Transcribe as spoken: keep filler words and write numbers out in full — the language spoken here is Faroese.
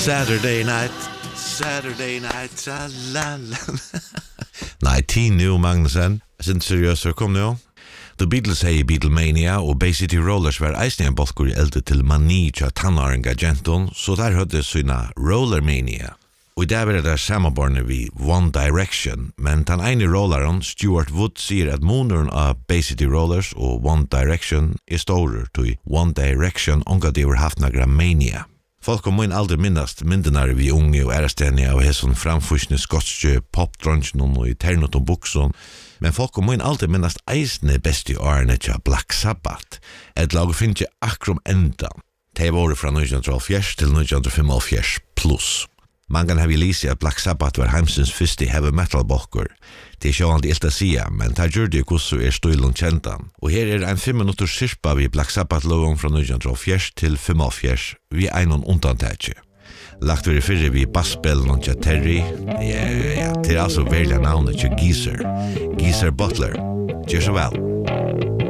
Saturday night, Saturday night, la-la-la. Nej, ti nu, Magnusen. Sen seriøst, kom nu. The Beatles hei Beatlemania, og Bay City Rollers var eisne en bolkur i elde til mani tja tannarenga genton, så der hødde syna Rollermania. Og i dag var det samarbeidende vi One Direction, men den ene rolleren, Stuart Wood, sier at monoren av Bay City Rollers og One Direction er store til One Direction onga de har haft nagra mania. Folk kom inn aldri minnast myndenar vi unge og ærestenia av hesson framfusne skotske popdrunchen og i ternot og bukson, men folk kom inn aldri minnast eisne besti årene tja Black Sabbath, et lag finnje akrom endan. Det var fra nitton hálvfjerds til nitton fimmoghálvfjerds plus. Man kan have lise at Black Sabbath var heimsins fyrste heavy metal bokkur. Det er sjåan ilt a sia, men det gjør det kussu er støylun kjentan. Og her er en fem minutter sirpa vi Black Sabbath-logon fra nitton hálvfjerds til fimmoghálvfjerds, vi einon undantætje. Lagt vi fyrre vi bassspelen og tja Terry, ja, ja, ja, til altså velja navnet tja Geezer, Geezer Butler. Gjør så vel.